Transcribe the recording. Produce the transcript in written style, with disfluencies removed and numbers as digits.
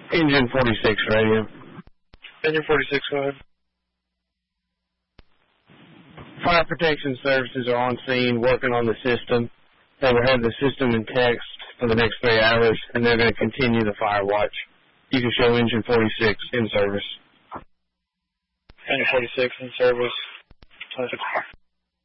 Engine 46 radio. Engine 46, go ahead. Fire protection services are on scene working on the system. They will have the system in text for the next 3 hours, and they're going to continue the fire watch. You can show Engine 46 in service. Engine 46 in service.